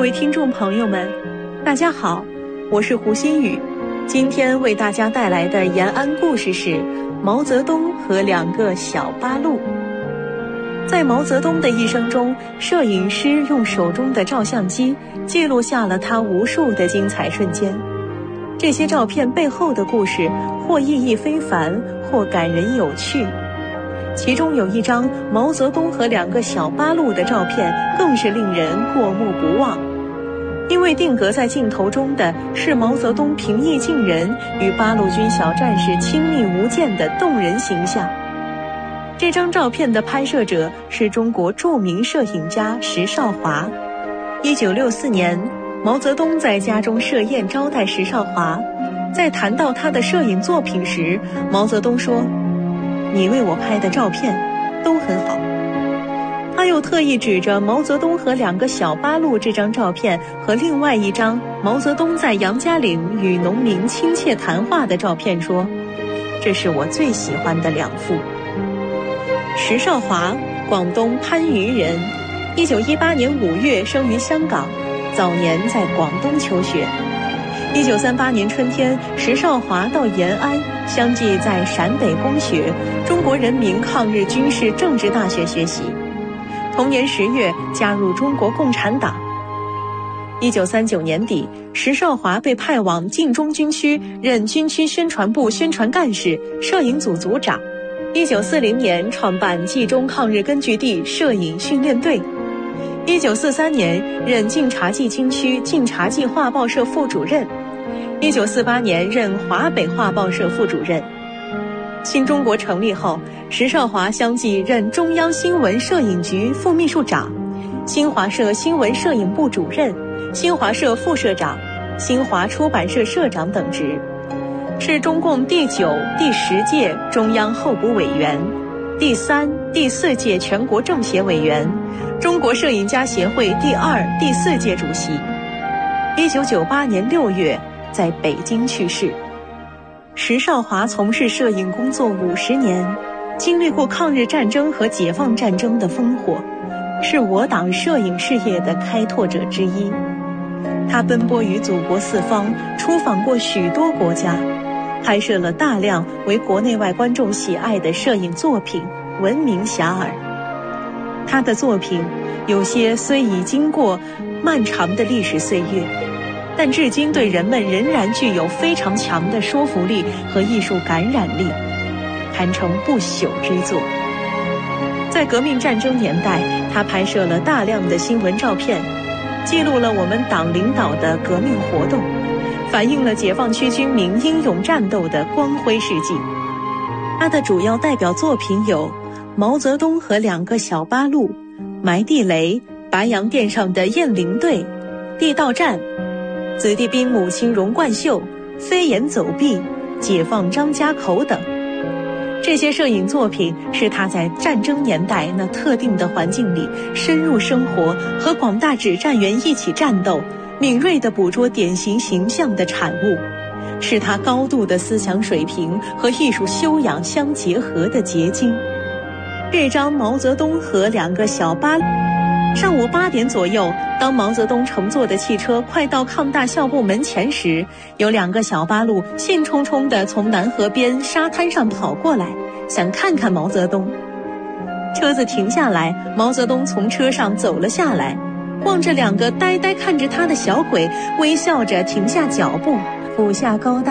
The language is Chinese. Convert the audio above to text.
位听众朋友们，大家好，我是胡心雨。今天为大家带来的延安故事是毛泽东和2个小八路。在毛泽东的一生中，摄影师用手中的照相机记录下了他无数的精彩瞬间。这些照片背后的故事或意义非凡，或感人有趣。其中有一张毛泽东和2个小八路的照片更是令人过目不忘，因为定格在镜头中的是毛泽东平易近人与八路军小战士亲密无间的动人形象。这张照片的拍摄者是中国著名摄影家石少华。1964年，毛泽东在家中设宴招待石少华。在谈到他的摄影作品时，毛泽东说：“你为我拍的照片都很好。”他又特意指着毛泽东和2个小八路这张照片和另外一张毛泽东在杨家岭与农民亲切谈话的照片说：“这是我最喜欢的2幅。”石少华，广东番禺人，1918年5月生于香港，早年在广东求学。1938年春天，石少华到延安，相继在陕北公学、中国人民抗日军事政治大学学习。同年10月加入中国共产党。1939年底，石少华被派往晋中军区任军区宣传部宣传干事、摄影组组长。1940年创办冀中抗日根据地摄影训练队。1943年任晋察冀军区晋察冀画报社副主任。1948年任华北画报社副主任。新中国成立后，石少华相继任中央新闻摄影局副秘书长、新华社新闻摄影部主任、新华社副社长、新华出版社社长等职，是中共第9、第10届中央候补委员、第3、第4届全国政协委员，中国摄影家协会第2、第4届主席。1998年6月在北京去世。石少华从事摄影工作50年，经历过抗日战争和解放战争的烽火，是我党摄影事业的开拓者之一。他奔波于祖国四方，出访过许多国家，拍摄了大量为国内外观众喜爱的摄影作品，闻名遐迩。他的作品有些虽已经过漫长的历史岁月，但至今对人们仍然具有非常强的说服力和艺术感染力，堪称不朽之作。在革命战争年代，他拍摄了大量的新闻照片，记录了我们党领导的革命活动，反映了解放区军民英勇战斗的光辉事迹。他的主要代表作品有毛泽东和2个小八路、埋地雷、白洋淀上的雁翎队、地道战、子弟兵母亲荣冠秀、飞檐走壁、解放张家口等。这些摄影作品是他在战争年代那特定的环境里深入生活，和广大指战员一起战斗，敏锐地捕捉典型形象的产物，是他高度的思想水平和艺术修养相结合的结晶。这张毛泽东和2个小八路。上午8点左右，当毛泽东乘坐的汽车快到抗大校部门前时，有2个小八路兴冲冲地从南河边沙滩上跑过来，想看看毛泽东。车子停下来，毛泽东从车上走了下来，望着2个呆呆看着他的小鬼，微笑着停下脚步，俯下高大